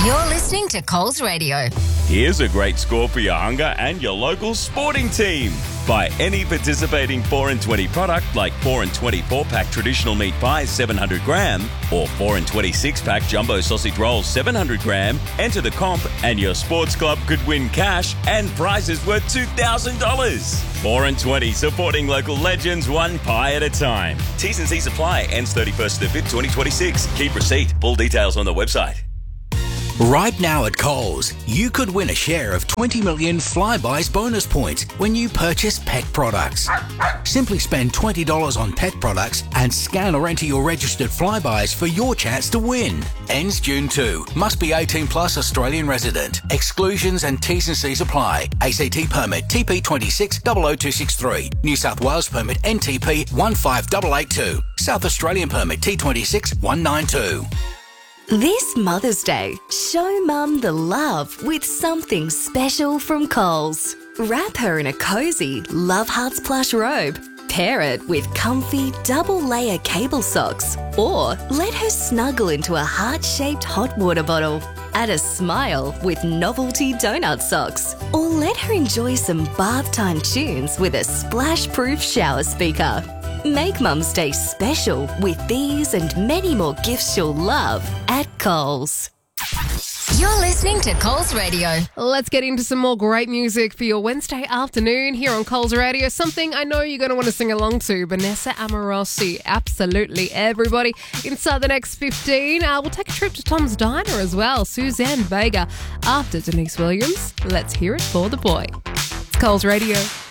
You're listening to Coles Radio. Here's a great score for your hunger and your local sporting team. Buy any participating 4 and 20 product like 4 and 24 pack traditional meat pies 700 gram or 4 and 26 pack jumbo sausage rolls 700 gram. Enter the comp and your sports club could win cash and prizes worth $2,000. 4 and 20, supporting local legends one pie at a time. T's and C's apply. Ends 31st of the 5th, 2026. Keep receipt. Full details on the website. Right now at Coles, you could win a share of 20 million Flybuys bonus points when you purchase pet products. Simply spend $20 on pet products and scan or enter your registered Flybuys for your chance to win. Ends June 2. Must be 18 plus Australian resident. Exclusions and T's and C's apply. ACT permit TP26 00263. New South Wales permit NTP 15882. South Australian permit T26 192. This Mother's Day, show Mum the love with something special from Coles. Wrap her in a cosy Love Hearts plush robe. Pair it with comfy double-layer cable socks. Or let her snuggle into a heart-shaped hot water bottle. Add a smile with novelty donut socks. Or let her enjoy some bath time tunes with a splash-proof shower speaker. Make Mum's Day special with these and many more gifts she'll love at Coles. You're listening to Coles Radio. Let's get into some more great music for your Wednesday afternoon here on Coles Radio. Something I know you're going to want to sing along to. Vanessa Amorosi, absolutely everybody. Inside the next 15, we'll take a trip to Tom's Diner as well. Suzanne Vega after Denise Williams. Let's hear it for the boy. It's Coles Radio.